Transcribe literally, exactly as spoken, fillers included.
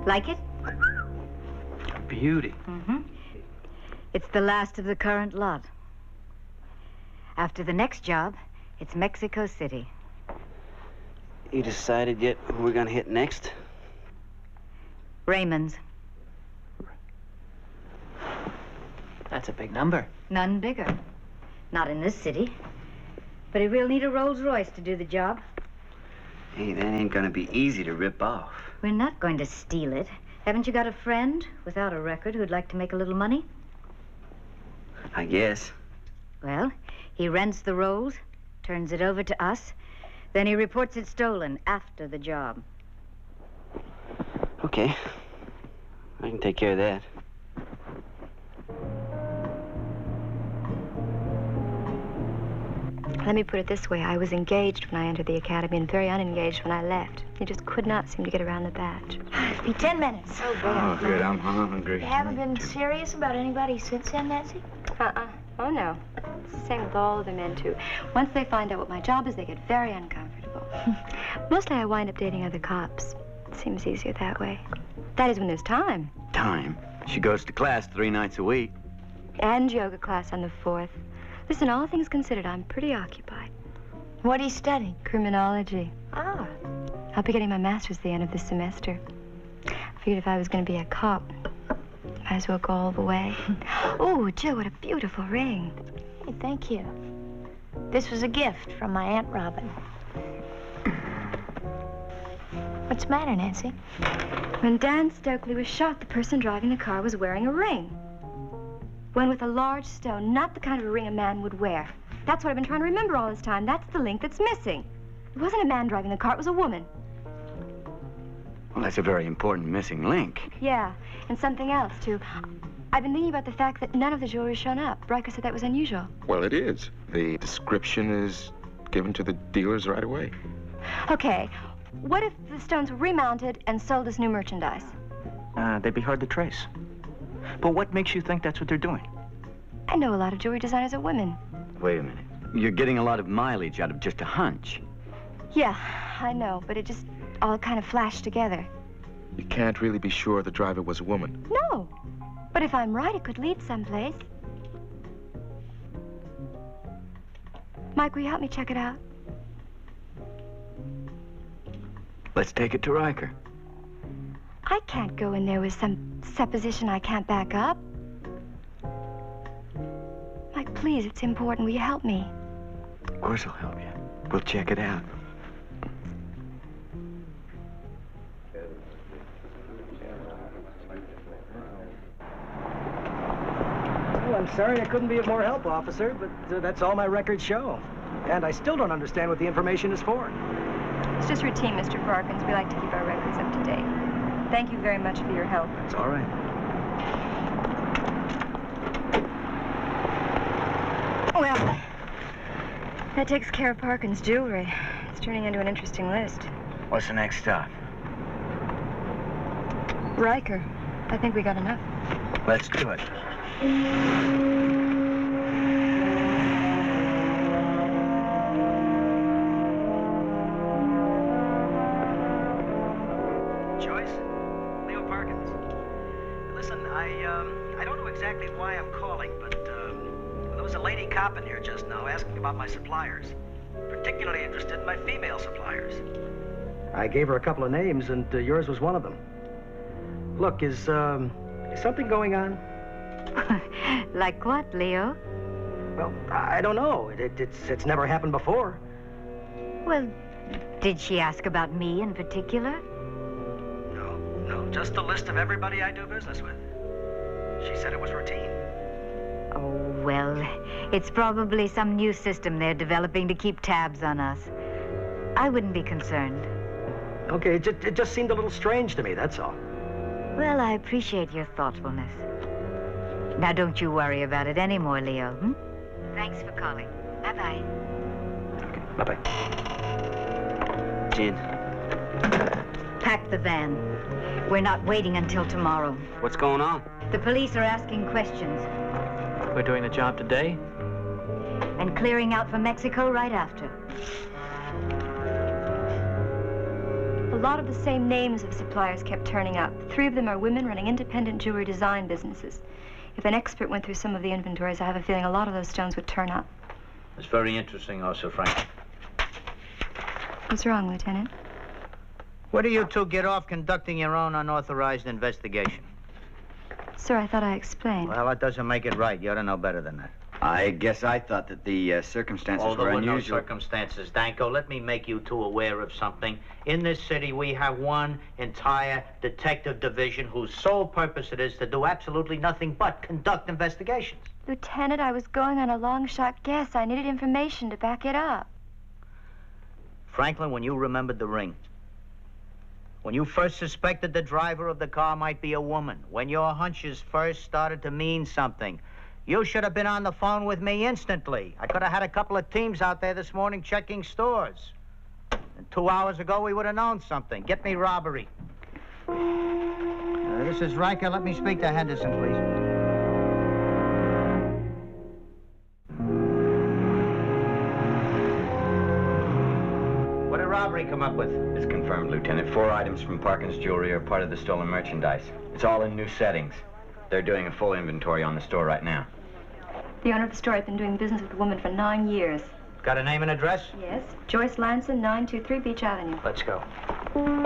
Like it? A beauty. Mm-hmm. It's the last of the current lot. After the next job, it's Mexico City. You decided yet who we're gonna hit next? Raymond's. That's a big number. None bigger. Not in this city. But he will need a Rolls Royce to do the job. Hey, that ain't gonna be easy to rip off. We're not going to steal it. Haven't you got a friend without a record who'd like to make a little money? I guess. Well, he rents the Rolls, turns it over to us, then he reports it stolen after the job. Okay. I can take care of that. Let me put it this way. I was engaged when I entered the academy and very unengaged when I left. You just could not seem to get around the badge. It'll be ten minutes. Oh, Oh, good. I'm hungry. You haven't been serious about anybody since then, Nancy? Uh-uh. Oh, no. It's the same with all other men, too. Once they find out what my job is, they get very uncomfortable. Mostly I wind up dating other cops. It seems easier that way. That is when there's time. Time? She goes to class three nights a week. And yoga class on the fourth. Listen, all things considered, I'm pretty occupied. What are you studying? Criminology. Ah. I'll be getting my master's at the end of this semester. I figured if I was going to be a cop, might as well go all the way. Oh, Jill, what a beautiful ring. Hey, thank you. This was a gift from my Aunt Robin. What's the matter, Nancy? When Dan Stokely was shot, the person driving the car was wearing a ring. One with a large stone, not the kind of a ring a man would wear. That's what I've been trying to remember all this time. That's the link that's missing. It wasn't a man driving the car, it was a woman. Well, that's a very important missing link. Yeah, and something else, too. I've been thinking about the fact that none of the jewelry's shown up. Riker said that was unusual. Well, it is. The description is given to the dealers right away. Okay, what if the stones were remounted and sold as new merchandise? Uh, they'd be hard to trace. But what makes you think that's what they're doing? I know a lot of jewelry designers are women. Wait a minute. You're getting a lot of mileage out of just a hunch. Yeah, I know, but it just all kind of flashed together. You can't really be sure the driver was a woman. No, but if I'm right, it could lead someplace. Mike, will you help me check it out? Let's take it to Riker. I can't go in there with some supposition I can't back up. Mike, please, it's important. Will you help me? Of course I'll help you. We'll check it out. Well, I'm sorry I couldn't be of more help, officer, but uh, that's all my records show. And I still don't understand what the information is for. It's just routine, Mister Parkins. We like to keep our records up to date. Thank you very much for your help. It's all right. Well, that takes care of Parkins' jewelry. It's turning into an interesting list. What's the next stop? Riker. I think we got enough. Let's do it. Joyce? Leo Parkins. Listen, I, um, I don't know exactly why I'm calling, but, um, there was a lady cop in here just now asking about my suppliers. Particularly interested in my female suppliers. I gave her a couple of names, and uh, yours was one of them. Look, is, um, is something going on? Like what, Leo? Well, I don't know. It, it, it's, it's never happened before. Well, did she ask about me in particular? No, no, just a list of everybody I do business with. She said it was routine. Oh, well, it's probably some new system they're developing to keep tabs on us. I wouldn't be concerned. Okay, it just, it just seemed a little strange to me, that's all. Well, I appreciate your thoughtfulness. Now, don't you worry about it anymore, Leo. Hmm? Thanks for calling. Bye-bye. Okay, bye-bye. Jen. Pack the van. We're not waiting until tomorrow. What's going on? The police are asking questions. We're doing the job today? And clearing out for Mexico right after. The lot of the same names of suppliers kept turning up. Three of them are women running independent jewelry design businesses. If an expert went through some of the inventories, I have a feeling a lot of those stones would turn up. It's very interesting also, Frank. What's wrong, Lieutenant? Where do you two get off conducting your own unauthorized investigation? Sir, I thought I explained. Well, that doesn't make it right. You ought to know better than that. I guess I thought that the uh, circumstances Oh, there were were no unusual. circumstances, Danko. Let me make you two aware of something. In this city, we have one entire detective division whose sole purpose it is to do absolutely nothing but conduct investigations. Lieutenant, I was going on a long shot guess. I needed information to back it up. Franklin, when you remembered the ring, when you first suspected the driver of the car might be a woman, when your hunches first started to mean something, you should have been on the phone with me instantly. I could have had a couple of teams out there this morning checking stores. And two hours ago, we would have known something. Get me robbery. Uh, this is Riker. Let me speak to Henderson, please. What did robbery come up with? It's confirmed, Lieutenant. Four items from Parkins Jewelry are part of the stolen merchandise. It's all in new settings. They're doing a full inventory on the store right now. The owner of the store has been doing business with the woman for nine years. Got a name and address? Yes. Joyce Lanson, nine two three Beach Avenue. Let's go.